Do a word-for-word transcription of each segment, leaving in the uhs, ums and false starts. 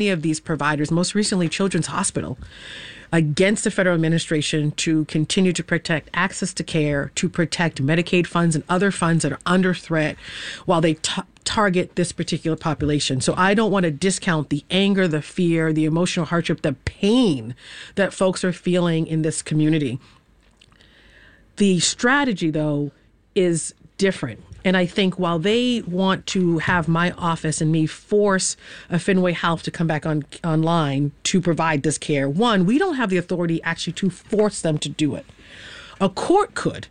of these providers, most recently Children's Hospital, against the federal administration to continue to protect access to care, to protect Medicaid funds and other funds that are under threat while they t- target this particular population. So I don't want to discount the anger, the fear, the emotional hardship, the pain that folks are feeling in this community. The strategy, though, is different. And I think while they want to have my office and me force a Fenway Health to come back on online to provide this care, one, we don't have the authority actually to force them to do it. A court could.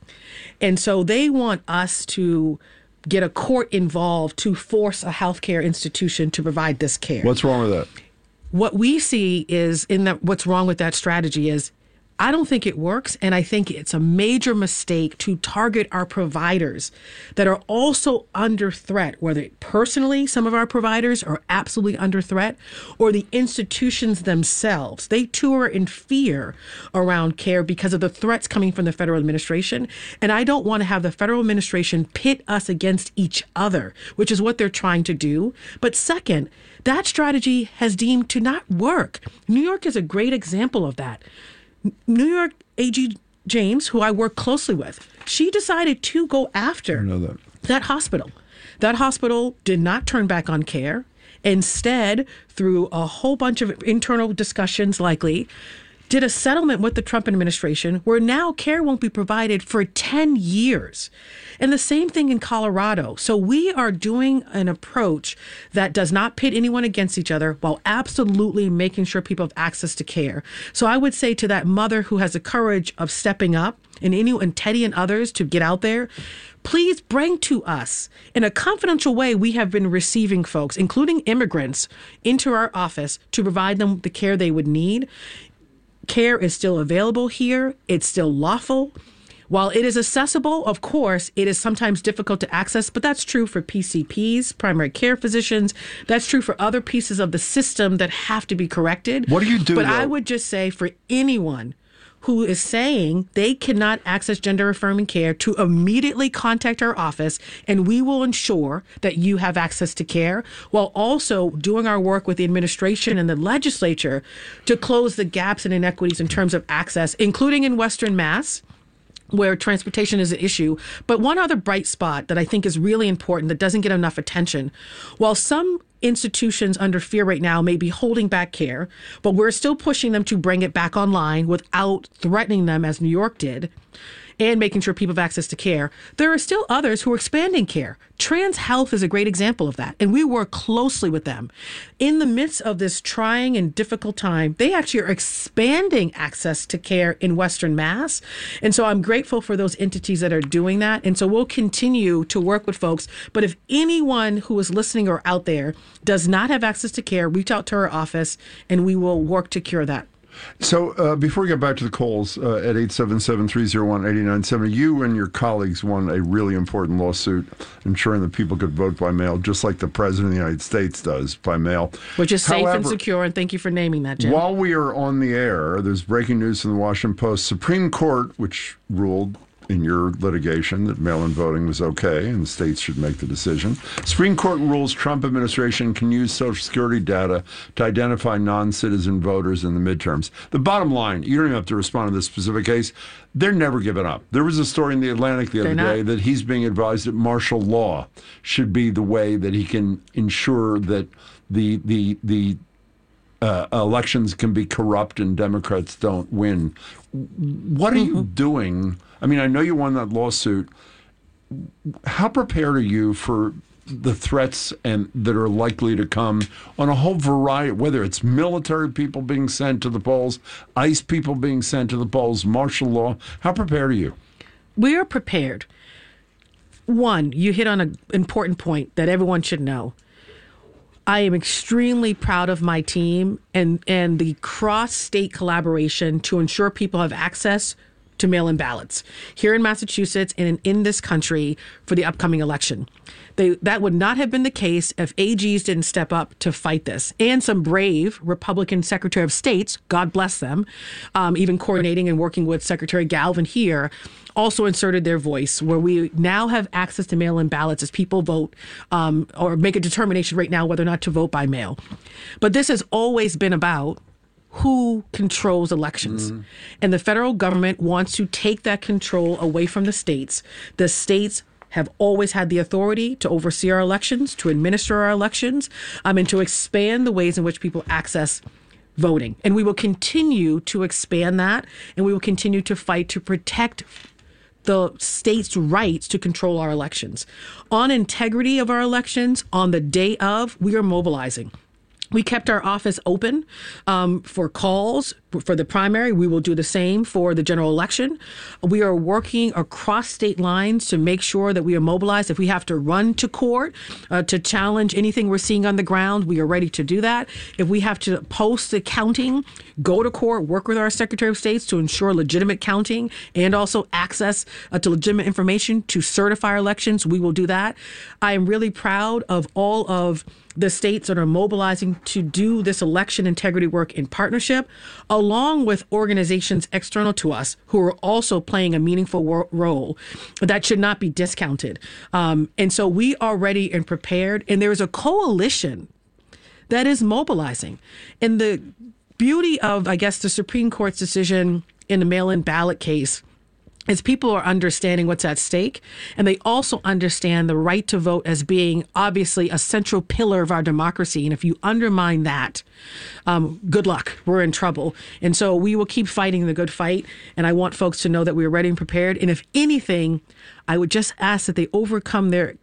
And so they want us to get a court involved to force a healthcare institution to provide this care. What's wrong with that? What we see is in that what's wrong with that strategy is I don't think it works, and I think it's a major mistake to target our providers that are also under threat, whether personally some of our providers are absolutely under threat, or the institutions themselves. They too are in fear around care because of the threats coming from the federal administration, and I don't want to have the federal administration pit us against each other, which is what they're trying to do. But second, that strategy has deemed to not work. New York is a great example of that. New York A G James, who I work closely with, she decided to go after I know that. that hospital. That hospital did not turn back on care. Instead, through a whole bunch of internal discussions likely, did a settlement with the Trump administration where now care won't be provided for ten years. And the same thing in Colorado. So we are doing an approach that does not pit anyone against each other while absolutely making sure people have access to care. So I would say to that mother who has the courage of stepping up, and any and Teddy and others to get out there, please bring to us in a confidential way. We have been receiving folks, including immigrants, into our office to provide them the care they would need. Care is still available here. It's still lawful. While it is accessible, of course, it is sometimes difficult to access, but that's true for P C Ps, primary care physicians. That's true for other pieces of the system that have to be corrected. What do you do, But though? I would just say for anyone who is saying they cannot access gender-affirming care to immediately contact our office, and we will ensure that you have access to care, while also doing our work with the administration and the legislature to close the gaps and inequities in terms of access, including in Western Mass, where transportation is an issue. But one other bright spot that I think is really important that doesn't get enough attention, while some institutions under fear right now may be holding back care, but we're still pushing them to bring it back online without threatening them as New York did, and making sure people have access to care. There are still others who are expanding care. Trans Health is a great example of that, and we work closely with them. In the midst of this trying and difficult time, they actually are expanding access to care in Western Mass. And so I'm grateful for those entities that are doing that. And so we'll continue to work with folks. But if anyone who is listening or out there does not have access to care, reach out to our office, and we will work to cure that. So uh, before we get back to the calls, uh, at eight seven seven, three oh one, eight nine seven zero, you and your colleagues won a really important lawsuit ensuring that people could vote by mail, just like the President of the United States does by mail. Which is safe However, and secure, and thank you for naming that, Jim. While we are on the air, there's breaking news from the Washington Post. Supreme Court, which ruled in your litigation that mail-in voting was okay and the states should make the decision. Supreme Court rules Trump administration can use Social Security data to identify non-citizen voters in the midterms. The bottom line, you don't even have to respond to this specific case, they're never giving up. There was a story in The Atlantic the other They're day not. that he's being advised that martial law should be the way that he can ensure that the the the Uh, elections can be corrupt and Democrats don't win. What are Mm-hmm. you doing? I mean, I know you won that lawsuit. How prepared are you for the threats and that are likely to come on a whole variety, whether it's military people being sent to the polls, ICE people being sent to the polls, martial law? How prepared are you? We are prepared. One, you hit on an important point that everyone should know. I am extremely proud of my team and, and the cross-state collaboration to ensure people have access to mail-in ballots here in Massachusetts and in, in this country for the upcoming election. They, that would not have been the case if A Gs didn't step up to fight this. And some brave Republican Secretary of States, God bless them, um, even coordinating and working with Secretary Galvin here, also inserted their voice, where we now have access to mail-in ballots as people vote um, or make a determination right now whether or not to vote by mail. But this has always been about who controls elections. Mm. And the federal government wants to take that control away from the states. The states have always had the authority to oversee our elections, to administer our elections, um, and to expand the ways in which people access voting. And we will continue to expand that, and we will continue to fight to protect the state's rights to control our elections. On integrity of our elections, on the day of, we are mobilizing. We kept our office open um, for calls for the primary. We will do the same for the general election. We are working across state lines to make sure that we are mobilized. If we have to run to court uh, to challenge anything we're seeing on the ground, we are ready to do that. If we have to post the counting, go to court, work with our Secretary of States to ensure legitimate counting and also access uh, to legitimate information to certify our elections, we will do that. I am really proud of all of the states that are mobilizing to do this election integrity work in partnership, along with organizations external to us who are also playing a meaningful wor- role that should not be discounted. Um, and so we are ready and prepared, and there is a coalition that is mobilizing. And the beauty of, I guess, the Supreme Court's decision in the mail-in ballot case is people are understanding what's at stake, and they also understand the right to vote as being obviously a central pillar of our democracy. And if you undermine that, um, good luck. We're in trouble. And so we will keep fighting the good fight. And I want folks to know that we are ready and prepared. And if anything, I would just ask that they overcome their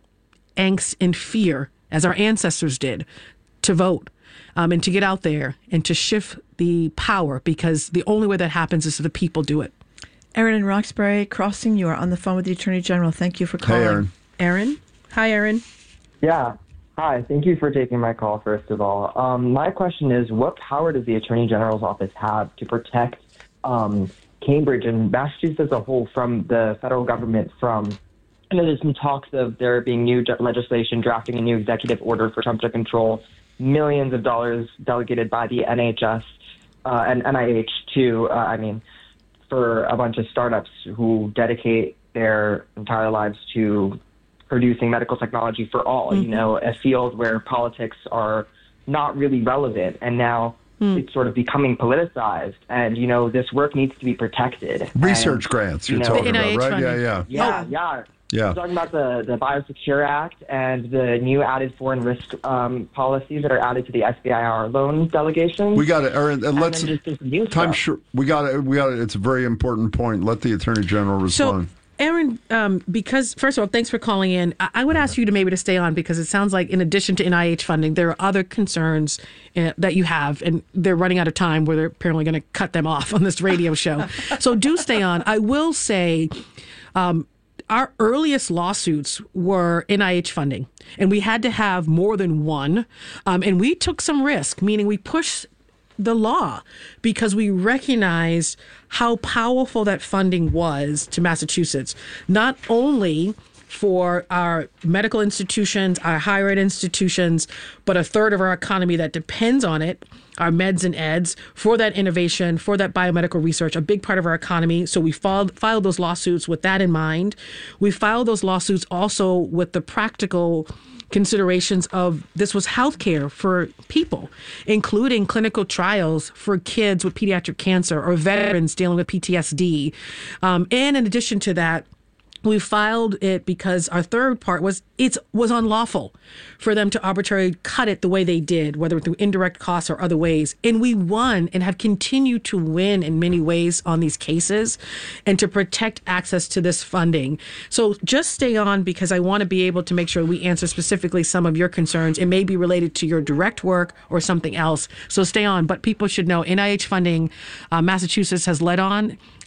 angst and fear, as our ancestors did, to vote. Um, and to get out there and to shift the power, because the only way that happens is if the people do it. Aaron in Roxbury Crossing, you are on the phone with the Attorney General. Thank you for calling. Hey, Aaron. Aaron? Hi, Aaron. Yeah. Hi. Thank you for taking my call, first of all. Um, my question is, what power does the Attorney General's office have to protect um, Cambridge and Massachusetts as a whole from the federal government from, I know there's some talks of there being new legislation, drafting a new executive order for Trump to control millions of dollars delegated by the N H S uh, and N I H to, uh, I mean, for a bunch of startups who dedicate their entire lives to producing medical technology for all, mm-hmm. you know, a field where politics are not really relevant. And now mm. it's sort of becoming politicized. And, you know, this work needs to be protected. Research and, grants you're you know, talking about, right? Funding. Yeah, yeah. Yeah, oh. yeah. Yeah. We're talking about the, the Biosecure Act and the new added foreign risk um, policies that are added to the S B I R loan delegation. We got it, Aaron. And let's and just new time stuff. short. We got it. We got it. It's a very important point. Let the Attorney General respond. So, Aaron, um, because first of all, thanks for calling in. I, I would ask you to maybe to stay on, because it sounds like in addition to N I H funding, there are other concerns uh, that you have, and they're running out of time where they're apparently going to cut them off on this radio show. So do stay on. I will say, um, our earliest lawsuits were N I H funding, and we had to have more than one. Um, and we took some risk, meaning we pushed the law because we recognized how powerful that funding was to Massachusetts, not only for our medical institutions, our higher ed institutions, but a third of our economy that depends on it, our meds and eds, for that innovation, for that biomedical research, a big part of our economy. So we filed, filed those lawsuits with that in mind. We filed those lawsuits also with the practical considerations of this was healthcare for people, including clinical trials for kids with pediatric cancer or veterans dealing with P T S D. Um, and in addition to that, we filed it because our third part was it was unlawful for them to arbitrarily cut it the way they did, whether through indirect costs or other ways. And we won and have continued to win in many ways on these cases and to protect access to this funding. So just stay on, because I want to be able to make sure we answer specifically some of your concerns. It may be related to your direct work or something else. So stay on. But people should know N I H funding, uh, Massachusetts has led on.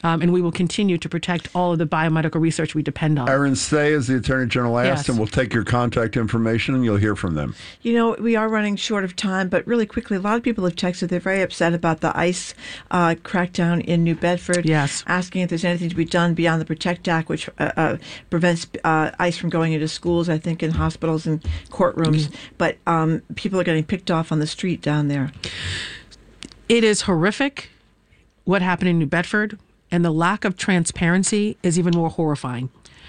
Um, and we will continue to protect all of the biomedical research we depend on. Aaron Stay is the Attorney General asked, Yes. and we'll take your contact information and you'll hear from them. You know, we are running short of time, but really quickly, a lot of people have texted. They're very upset about the ICE uh, crackdown in New Bedford. Yes. Asking if there's anything to be done beyond the PROTECT Act, which uh, uh, prevents uh, ICE from going into schools, I think, in hospitals and courtrooms. Mm-hmm. But um, people are getting picked off on the street down there. It is horrific what happened in New Bedford, and the lack of transparency is even more horrifying.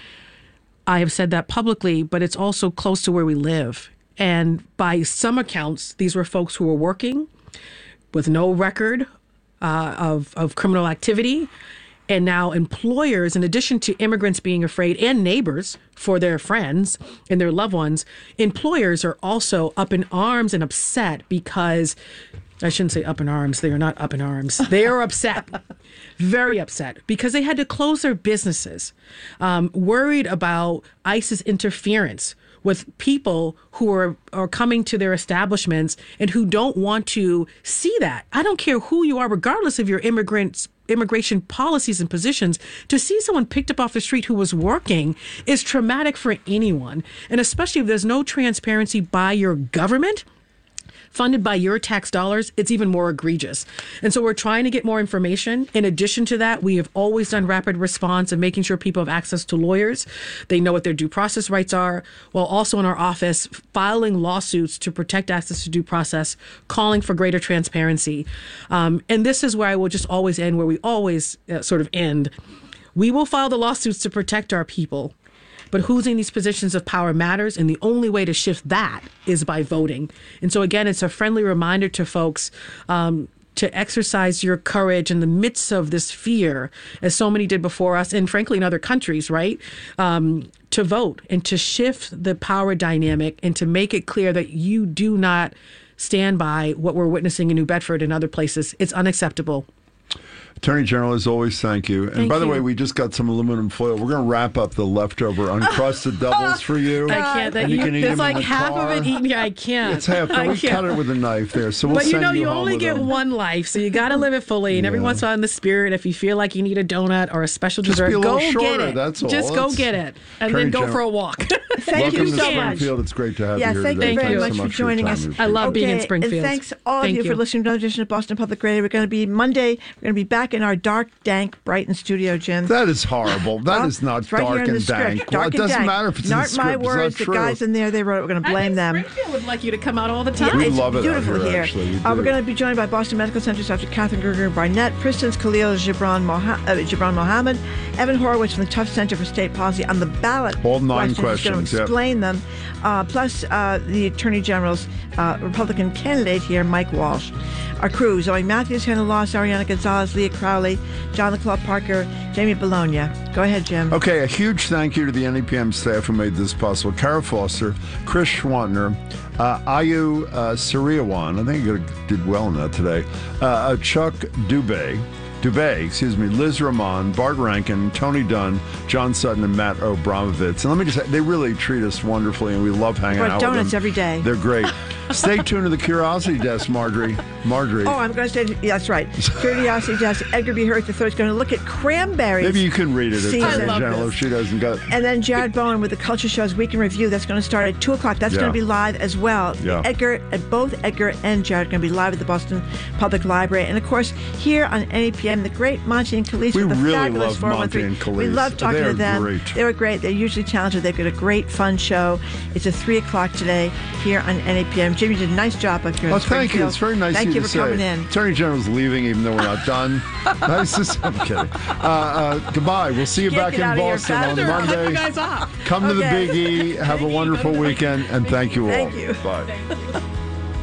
I have said that publicly, but it's also close to where we live. And by some accounts, these were folks who were working with no record uh, of, of criminal activity. And now employers, in addition to immigrants being afraid and neighbors for their friends and their loved ones, employers are also up in arms and upset because, I shouldn't say up in arms, they are not up in arms. They are upset, very upset, because they had to close their businesses, um, worried about ICE's interference with people who are, are coming to their establishments and who don't want to see that. I don't care who you are, regardless of your immigrants immigration policies and positions, to see someone picked up off the street who was working is traumatic for anyone. And especially if there's no transparency by your government, funded by your tax dollars, it's even more egregious. And so we're trying to get more information. In addition to that, we have always done rapid response and making sure people have access to lawyers. They know what their due process rights are, while also in our office filing lawsuits to protect access to due process, calling for greater transparency. Um, and this is where I will just always end, where we always uh, sort of end. We will file the lawsuits to protect our people. But who's in these positions of power matters, and the only way to shift that is by voting. And so, again, it's a friendly reminder to folks um, to exercise your courage in the midst of this fear, as so many did before us, and frankly in other countries, right? Um, to vote and to shift the power dynamic and to make it clear that you do not stand by what we're witnessing in New Bedford and other places. It's unacceptable. Attorney General, as always, thank you. And Thank by the you. way, we just got some aluminum foil. We're going to wrap up the leftover uncrusted doubles for you. I can't. That And you you, can eat there's them like in the half car. of it eaten here. I can't. It's half. I We can't. cut it with a knife there, so we'll But you send know, you home only with get them. one life, so you got to live it fully. And every Yeah. once in a while in the spirit, if you feel like you need a donut or a special Just dessert, be a go little shorter, get it. that's all. Just go That's- get it, and Attorney then go General- for a walk. Thank Welcome you to so much. Springfield. It's great to have Yeah, you here thank today. you very you. much so for much your joining time. us. We I love being in Okay, Springfield. And thanks all Thank of you, you. for listening to another edition of Boston Public Radio. We're going to be Monday. We're going to be back in our dark, dank Brighton studio, Jim. That is horrible. That Well, is not it's right dark here in the and script. dank. Dark Well, it and doesn't dank. matter if it's in the Not script. my It's words. not The true. guys in there, they wrote it. We're going to blame them. Springfield would like you to come out all the Yeah, time. We it's love it out beautiful here, here. actually. We Uh, do. we're going to be joined by Boston Medical Center's Doctor Catherine Gerger Barnett, Princeton's Khalil Gibran, Moha- uh, Gibran Mohammed, Evan Horowitz from the Tufts Center for State Policy on the ballot. All nine He's questions, going to yep. explain them. Uh, plus, uh, the Attorney General's uh, Republican candidate here, Mike Walsh. Our crew: Zoe Matthews, Hannah Loss, Ariana Gonzalez, Leah Crowley, John LeClaw Parker, Jamie Bologna. Go ahead, Jim. Okay, a huge thank you to the N E P M staff who made this possible. Kara Foster, Chris Schwantner, uh, Ayu uh, Siriawan, I think you did well in that today, uh, uh, Chuck Dubé, Dubé, excuse me, Liz Ramon, Bart Rankin, Tony Dunn, John Sutton, and Matt Obramovitz. And let me just say, they really treat us wonderfully, and we love hanging Brought out donuts with them. every day. They're great. Stay tuned to the Curiosity Desk, Marjorie. Marjorie. Oh, I'm going to say, yeah, that's right. Curiosity Desk, Edgar B. Hurt the third is going to look at cranberries. Maybe you can read it, season. Attorney I love General, if she doesn't got And then Jared Bowen with the Culture Show's Week in Review. That's going to start at two o'clock. That's Yeah. going to be live as well. Yeah. Edgar, uh, both Edgar and Jared are going to be live at the Boston Public Library. And, of course, here on N E P M, the great Monty and Khalees We with the really fabulous love four one three. Monty and Khalees. We love talking They are to them. great. They were great. They're usually talented. They've got a great, fun show. It's at three o'clock today here on N E P M. Jimmy did a nice job up here in Oh, thank you. Springfield. It's very nice Thank of you you for to coming say. in. Attorney General's leaving, even though we're not done. Nice to see. I'm kidding. Uh, uh, goodbye. We'll see you Can't back get in out of here Boston on faster. Cut you Monday. guys off. Come to the Okay. Big E. Have a wonderful weekend, and thank you all. Thank you. Bye.